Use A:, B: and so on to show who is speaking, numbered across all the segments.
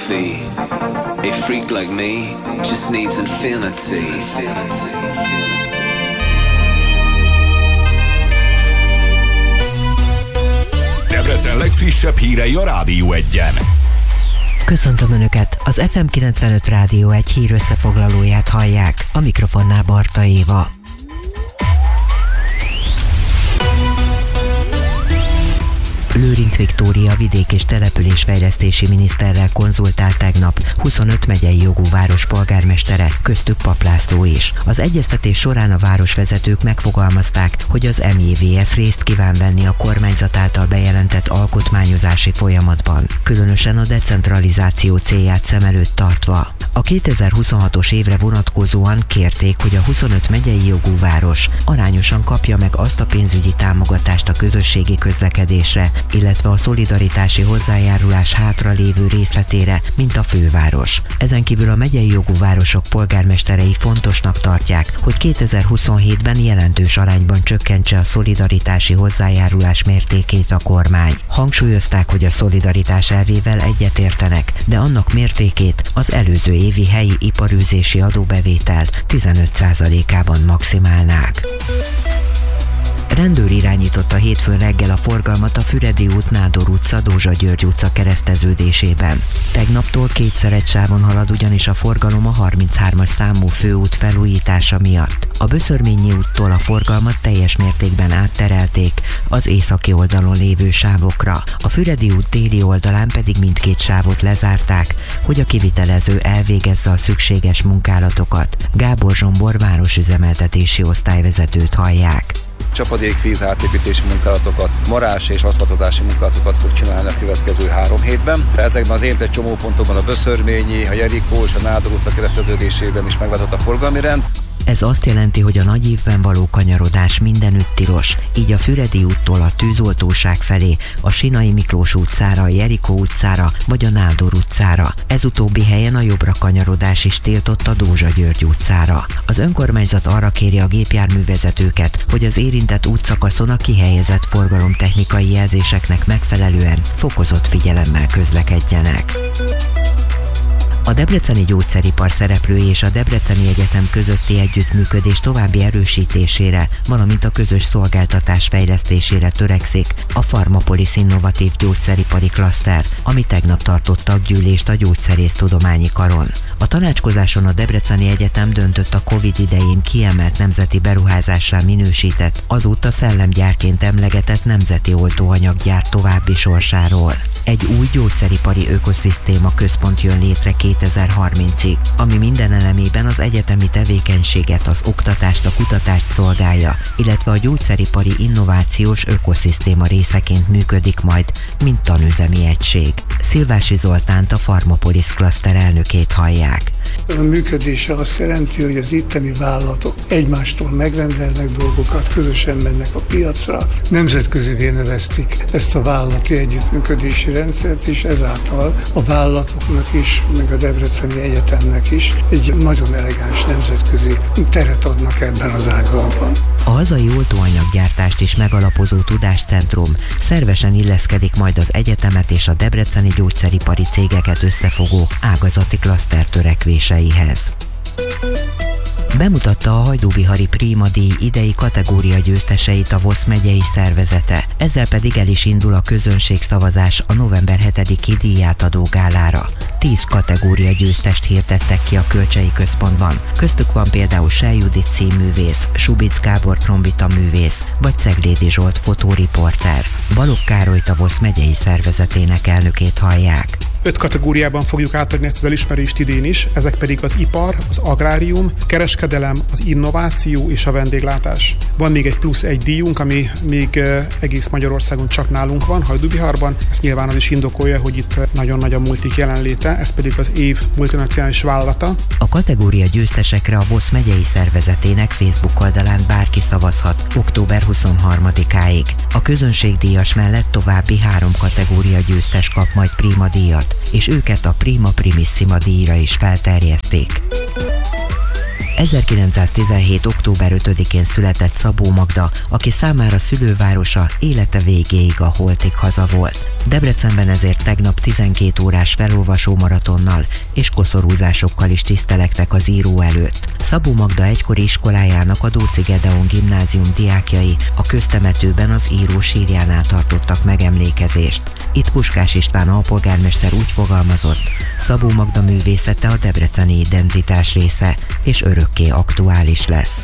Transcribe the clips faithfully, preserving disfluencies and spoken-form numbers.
A: empathy. A freak like me just needs infinity.
B: Debrecen legfrissebb hírei a Rádió Egyen.
C: Köszöntöm Önöket! Az ef em kilencvenöt Rádió egy hír összefoglalóját hallják, a mikrofonnál Barta Éva. Lőrinc Viktória vidék- és településfejlesztési miniszterrel konzultált tegnap huszonöt megyei jogú város polgármestere, köztük Papp László is. Az egyeztetés során a városvezetők megfogalmazták, hogy az em jé vé es részt kíván venni a kormányzat által bejelentett alkotmányozási folyamatban, különösen a decentralizáció célját szem előtt tartva. A kétezer-huszonhatos évre vonatkozóan kérték, hogy a huszonöt megyei jogú város arányosan kapja meg azt a pénzügyi támogatást a közösségi közlekedésre, illetve a szolidaritási hozzájárulás hátralévő részletére, mint a főváros. Ezen kívül a megyei jogú városok polgármesterei fontosnak tartják, hogy kétezer-huszonhétben jelentős arányban csökkentse a szolidaritási hozzájárulás mértékét a kormány. Hangsúlyozták, hogy a szolidaritás elvével egyetértenek, de annak mértékét az előző évi helyi iparűzési adóbevétel tizenöt százalékában maximálnák. Rendőr irányította hétfőn reggel a forgalmat a Füredi út, Nádor utca, Dózsa György utca kereszteződésében. Tegnaptól kétszer egy sávon halad ugyanis a forgalom a harminchármas számú főút felújítása miatt. A Böszörményi úttól a forgalmat teljes mértékben átterelték az északi oldalon lévő sávokra. A Füredi út déli oldalán pedig mindkét sávot lezárták, hogy a kivitelező elvégezze a szükséges munkálatokat. Gábor Zsombor városüzemeltetési osztályvezetőt hallják.
D: Csapadékvíz átépítési munkálatokat, marás és aszfaltozási munkálatokat fog csinálni a következő három hétben. Ezekben az érintett csomópontokban a Böszörményi, a Jerikó és a Nádor utca kereszteződésében is megváltozott a forgalmi rend.
C: Ez azt jelenti, hogy a nagy évben való kanyarodás mindenütt tilos, így a Füredi úttól a Tűzoltóság felé, a Sinai Miklós utcára, a Jerikó utcára vagy a Nádor utcára. Ez utóbbi helyen a jobbra kanyarodás is tiltott a Dózsa György utcára. Az önkormányzat arra kéri a gépjárművezetőket, hogy az érintett útszakaszon a kihelyezett forgalomtechnikai jelzéseknek megfelelően fokozott figyelemmel közlekedjenek. A debreceni gyógyszeripar szereplői és a Debreceni Egyetem közötti együttműködés további erősítésére, valamint a közös szolgáltatás fejlesztésére törekszik a Pharmapolis Innovatív Gyógyszeripari Klaszter, ami tegnap tartott taggyűlést a Gyógyszerésztudományi Karon. A tanácskozáson a Debreceni Egyetem döntött a Covid idején kiemelt nemzeti beruházásra minősített, azóta szellemgyárként emlegetett nemzeti oltóanyaggyár további sorsáról. Egy új gyógyszeripari ökoszisztéma központ jön létre kétezer-harmincig, ami minden elemében az egyetemi tevékenységet, az oktatást, a kutatást szolgálja, illetve a gyógyszeripari innovációs ökoszisztéma részeként működik majd, mint tanüzemi egység. Szilvási Zoltánt, a Pharmapolis Klaszter elnökét hallják.
E: A működése azt jelenti, hogy az itteni vállalatok egymástól megrendelnek dolgokat, közösen mennek a piacra, nemzetközivé neveztik ezt a vállalati együttműködési rendszert, és ezáltal a vállalatoknak is, meg a Debreceni Egyetemnek is egy nagyon elegáns nemzetközi teret adnak ebben az ágazatban.
C: A hazai oltóanyaggyártást is megalapozó tudáscentrum szervesen illeszkedik majd az egyetemet és a debreceni gyógyszeripari cégeket összefogó ágazati klaszter törekvéseihez. Bemutatta a Hajdúbihari Prima díj idei kategória győzteseit a Vosz megyei szervezete, ezzel pedig el is indul a közönségszavazás a november hetediki díjátadó gálára. Tíz kategória győztest hirdettek ki a Kölcsei Központban, köztük van például Sell Judit színművész, Subic Gábor trombita művész, vagy Ceglédi Zsolt fotóriporter. Balogh Károlyt, a Vosz megyei szervezetének elnökét hallják.
F: Öt kategóriában fogjuk átadni ezt az elismerést idén is, ezek pedig az ipar, az agrárium, kereskedelem, az innováció és a vendéglátás. Van még egy plusz egy díjunk, ami még egész Magyarországon csak nálunk van, Hajdúbiharban. Ezt nyilván az is indokolja, hogy itt nagyon nagy a multik jelenléte, ez pedig az év multinacionális vállalata. A kategória győztesekre a Vosz megyei szervezetének Facebook oldalán bárki szavazhat október huszonharmadikáig. A közönségdíjas mellett további három kategória győztes kap majd Prima díjat, és őket a Prima Primissima díjra is felterjeszték.
C: ezerkilencszáztizenhét. október ötödikén született Szabó Magda, aki számára szülővárosa élete végéig a holtig haza volt. Debrecenben ezért tegnap tizenkét órás felolvasó maratonnal és koszorúzásokkal is tisztelektek az író előtt. Szabó Magda egykori iskolájának, a Dóczy Gedeon gimnázium diákjai a köztemetőben az író sírjánál tartottak megemlékezést. Itt Puskás István alpolgármester úgy fogalmazott: Szabó Magda művészete a debreceni identitás része, és örökké aktuális lesz.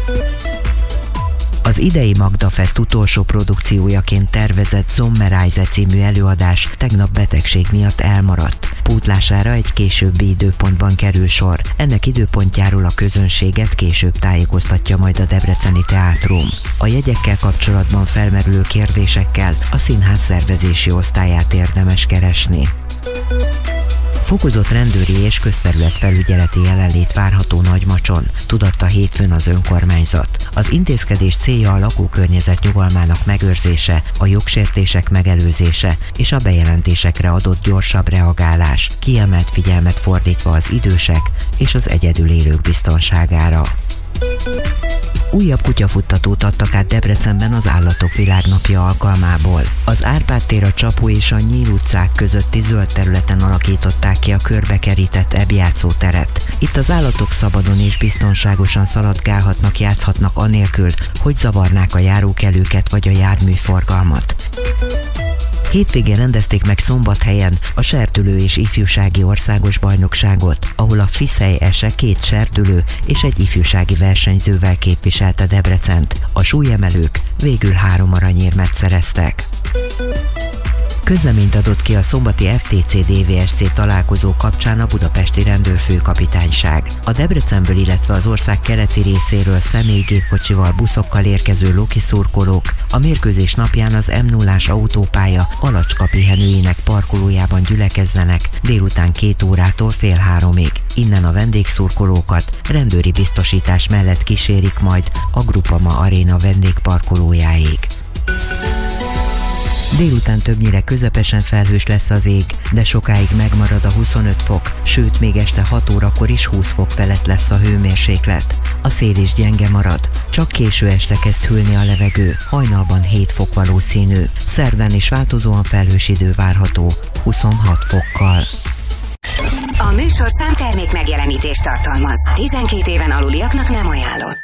C: Az idei Magda Fest utolsó produkciójaként tervezett Sommereise című előadás tegnap betegség miatt elmaradt. Pótlására egy későbbi időpontban kerül sor. Ennek időpontjáról a közönséget később tájékoztatja majd a Debreceni Teátrum. A jegyekkel kapcsolatban felmerülő kérdésekkel a színház szervezési osztályát érdemes keresni. Fokozott rendőri és közterületfelügyeleti jelenlét várható Nagymacson, tudatta hétfőn az önkormányzat. Az intézkedés célja a lakókörnyezet nyugalmának megőrzése, a jogsértések megelőzése és a bejelentésekre adott gyorsabb reagálás, kiemelt figyelmet fordítva az idősek és az egyedül élők biztonságára. Újabb kutyafuttatót adtak át Debrecenben az Állatok Világnapja alkalmából. Az Árpád tér, a Csapó és a Nyíl utcák közötti zöld területen alakították ki a körbekerített ebjátszóteret. Itt az állatok szabadon és biztonságosan szaladgálhatnak, játszhatnak anélkül, hogy zavarnák a járókelőket vagy a járműforgalmat. Hétvégén rendezték meg Szombathelyen a serdülő és ifjúsági országos bajnokságot, ahol a Fiszely Ese két serdülő és egy ifjúsági versenyzővel képviselte Debrecent. A súlyemelők végül három aranyérmet szereztek. Közleményt adott ki a szombati ef té cé dé vé es cé találkozó kapcsán a budapesti rendőrfőkapitányság. A Debrecenből, illetve az ország keleti részéről személygépkocsival, buszokkal érkező Loki szurkolók a mérkőzés napján az em nullás autópálya Alacska pihenőjének parkolójában gyülekezzenek délután két órától fél háromig. Innen a vendégszurkolókat rendőri biztosítás mellett kísérik majd a Grupama Aréna vendégparkolójáig. Délután többnyire közepesen felhős lesz az ég, de sokáig megmarad a huszonöt fok, sőt még este hat órakor is húsz fok felett lesz a hőmérséklet. A szél is gyenge marad, csak késő este kezd hűlni a levegő, hajnalban hét fok valószínű, szerdán is változóan felhős idő várható, huszonhat fokkal.
G: A műsorszám termék megjelenítést tartalmaz. tizenkét éven aluliaknak nem ajánlott.